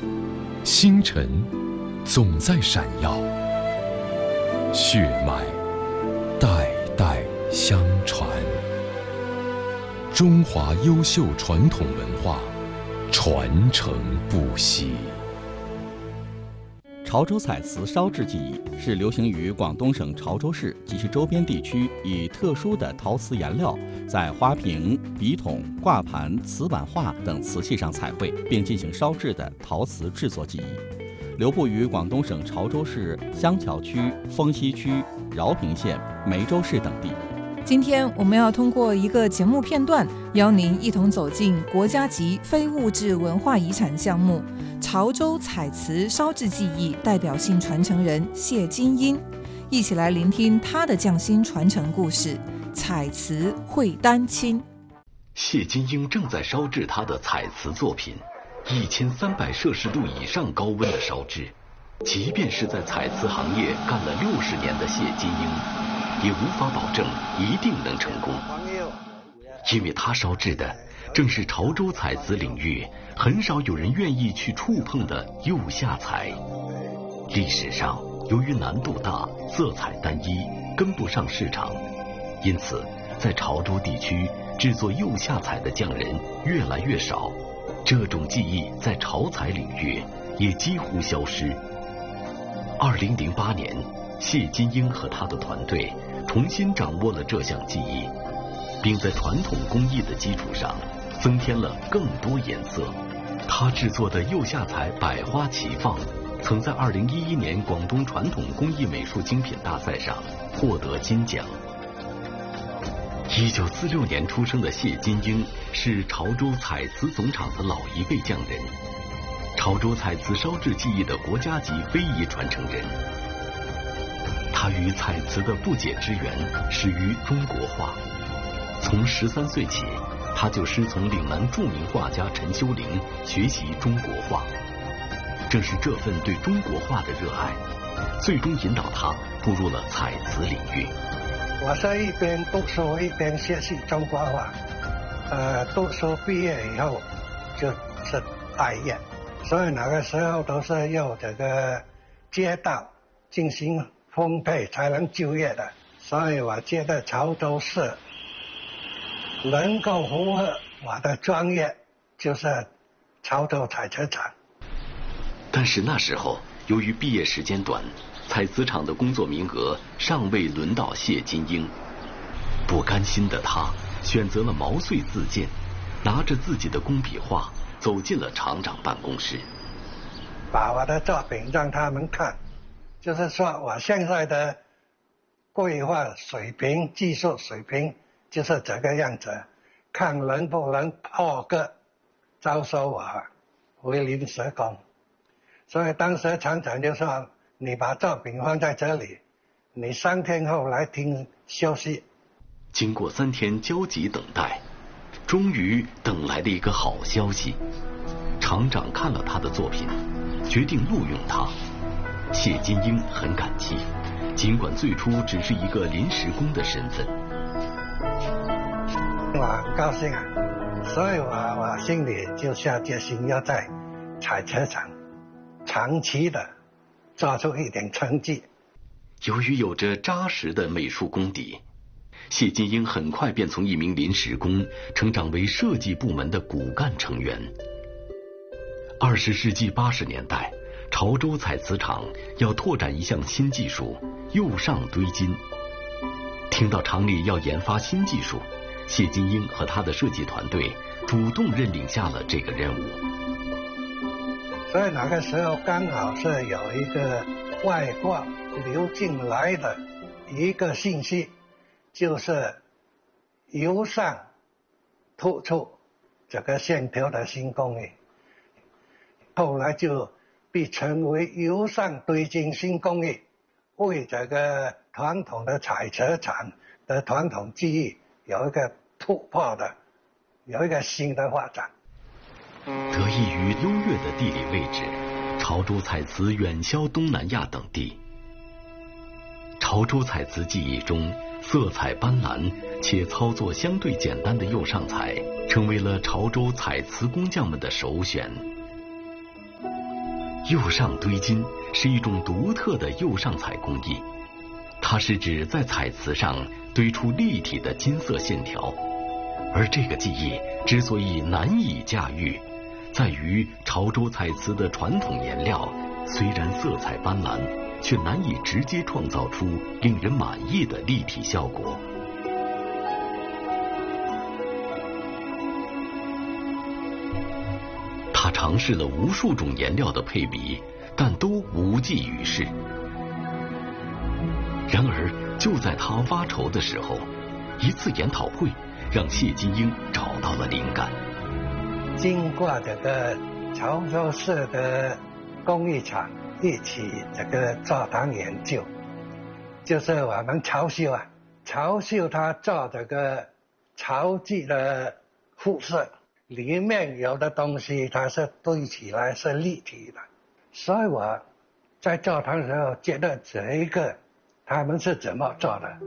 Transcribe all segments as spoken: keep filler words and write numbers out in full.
星辰总在闪耀，血脉代代相传。中华优秀传统文化，传承不息。 潮州彩瓷烧制技艺是流行于广东省潮州市及其周边地区，以特殊的陶瓷颜料在花瓶、笔筒、挂盘、瓷板画等瓷器上彩绘，并进行烧制的陶瓷制作技艺，流布于广东省潮州市香桥区、丰溪区、饶平县、梅州市等地。 今天我们要通过一个节目片段，邀您一同走进国家级非物质文化遗产项目潮州彩瓷烧制技艺代表性传承人谢金英，一起来聆听他的匠心传承故事。彩瓷会丹青。 谢金英正在烧制他的彩瓷作品，一千三百摄氏度以上高温的烧制，即便是在彩瓷行业干了六十年的谢金英，也无法保证一定能成功，因为他烧制的正是潮州彩瓷领域很少有人愿意去触碰的釉下彩。历史上由于难度大，色彩单一，跟不上市场，因此在潮州地区制作釉下彩的匠人越来越少，这种技艺在潮彩领域也几乎消失。二零零八年，谢金英和他的团队重新掌握了这项技艺，并在传统工艺的基础上增添了更多颜色。他制作的釉下彩百花齐放，曾在二零一一年广东传统工艺美术精品大赛上获得金奖。一九四六年出生的谢金英是潮州彩瓷总厂的老一辈匠人，潮州彩瓷烧制技艺的国家级非遗传承人。他与彩瓷的不解之缘始于中国画。从十三岁起，他就师从岭南著名画家陈修龄学习中国画。正是这份对中国画的热爱，最终引导他步入了彩瓷领域。 我是一边读书一边学习中国画，呃，读书毕业以后就是待业，所以那个时候都是要这个街道进行分配才能就业的，所以我觉得潮州市能够符合我的专业，就是潮州彩瓷厂。 但是那时候由于毕业时间短，彩瓷厂的工作名额尚未轮到谢金英，不甘心的他选择了毛遂自荐，拿着自己的工笔画走进了厂长办公室， 把我的作品让他们看，就是说我现在的绘画水平、技术水平就是这个样子，看能不能破格招收我为临时工。所以当时厂长就说，你把作品放在这里，你三天后来听消息。 经过三天焦急等待，终于等来了一个好消息。厂长看了他的作品，决定录用他。谢金英很感激，尽管最初只是一个临时工的身份。 我很高兴啊，所以我我心里就下决心要在彩瓷厂长期的做出一点成绩。 由于有着扎实的美术功底，谢金英很快便从一名临时工成长为设计部门的骨干成员。二十世纪八十年代，潮州彩瓷厂要拓展一项新技术——釉上堆金。听到厂里要研发新技术，谢金英和他的设计团队主动认领下了这个任务。 所以那个时候刚好是有一个外国流进来的一个信息，就是釉上突出这个线条的新工艺，后来就被称为釉上堆金新工艺，为这个传统的彩瓷厂的传统技艺有一个突破的，有一个新的发展。 得益于优越的地理位置，潮州彩瓷远销东南亚等地。潮州彩瓷技艺中，色彩斑斓且操作相对简单的釉上彩，成为了潮州彩瓷工匠们的首选。 釉上堆金是一种独特的釉上彩工艺，它是指在彩瓷上堆出立体的金色线条，而这个技艺之所以难以驾驭，在于潮州彩瓷的传统颜料虽然色彩斑斓，却难以直接创造出令人满意的立体效果。他尝试了无数种颜料的配比，但都无济于事。然而，就在他发愁的时候，一次研讨会让谢金英找到了灵感。 经过这个潮州市的工艺厂一起这个座谈研究，就是我们潮绣啊，潮绣它做这个潮记的复色，里面有的东西它是堆起来是立体的，所以我在座谈的时候觉得这一个他们是怎么做的。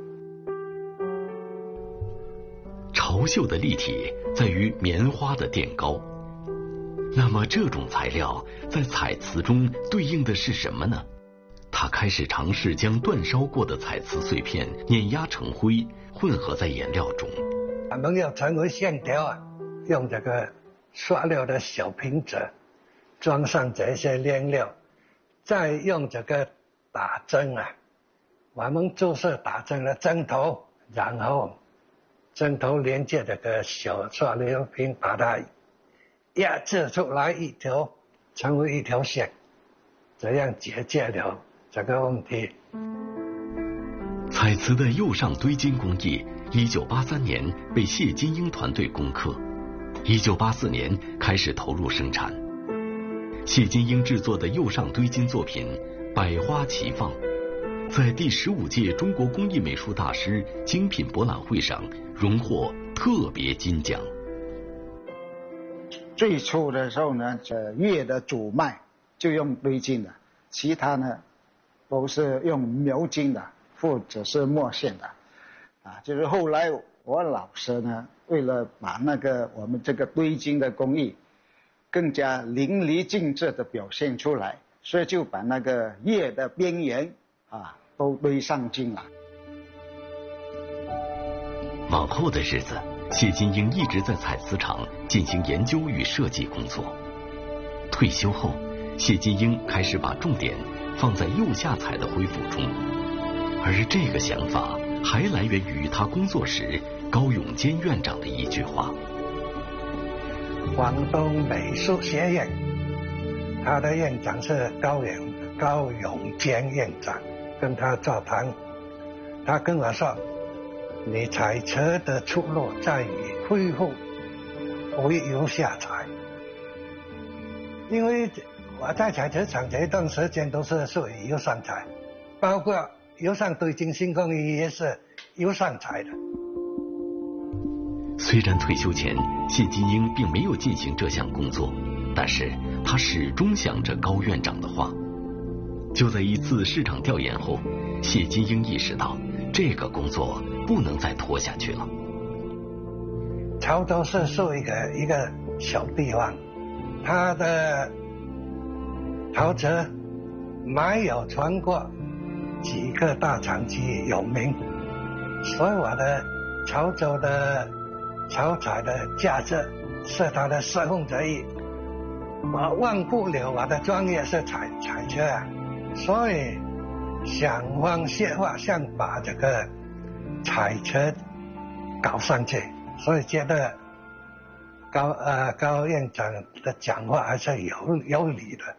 潮绣的立体在于棉花的垫高，那么这种材料在彩瓷中对应的是什么呢？他开始尝试将煅烧过的彩瓷碎片碾压成灰，混合在颜料中。 我们要成为线条啊，用这个塑料的小瓶子装上这些颜料，再用这个打针啊，我们就是打针的针头，然后针头连接这个小塑料瓶，把它压制出来一条，成为一条线，这样解决了这个问题。 彩瓷的釉上堆金工艺，一九八三年被谢金英团队攻克，一九八四年开始投入生产。谢金英制作的釉上堆金作品百花齐放，在第十五届中国工艺美术大师精品博览会上荣获特别金奖。 最初的时候呢，这月的主脉就用堆金的，其他呢都是用描金的或者是墨线的啊。就是后来我老师呢，为了把那个我们这个堆金的工艺更加淋漓尽致的表现出来，所以就把那个叶的边缘啊都堆上金了。 往后的日子，谢金英一直在彩瓷厂进行研究与设计工作。退休后，谢金英开始把重点放在釉下彩的恢复中，而这个想法还来源于他工作时高永坚院长的一句话。 广东美术学院，他的院长是高永高永坚院长，跟他座谈，他跟我说，你彩瓷的出路在于恢复为釉下彩，因为我在彩瓷厂这一段时间都是属于釉上彩，包括釉上堆金新工艺也是釉上彩的。 虽然退休前谢金英并没有进行这项工作，但是他始终想着高院长的话。就在一次市场调研后，谢金英意识到这个工作不能再拖下去了。 潮州是属于一个一个小地方，它的陶瓷没有全国几个大厂区有名，所以我的潮州的潮彩的价值是它的四分之一。我忘不了我的专业是彩彩瓷啊，所以想方设法想把这个彩瓷搞上去，所以觉得高呃高院长的讲话还是有有理的。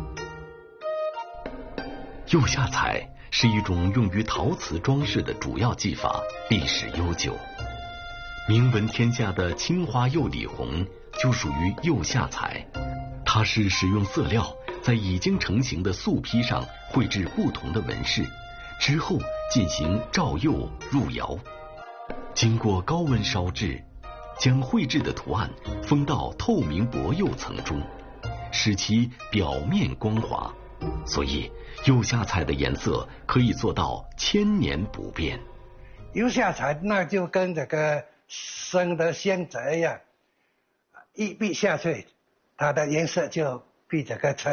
釉下彩是一种用于陶瓷装饰的主要技法，历史悠久。名闻天下的青花釉里红就属于釉下彩，它是使用色料在已经成型的素坯上绘制不同的纹饰，之后进行照釉入窑，经过高温烧制，将绘制的图案封到透明薄釉层中，使其表面光滑，所以釉下彩的颜色可以做到千年不变。 釉下彩那就跟这个生的鲜泽一样，一闭下去，它的颜色就比这个瓷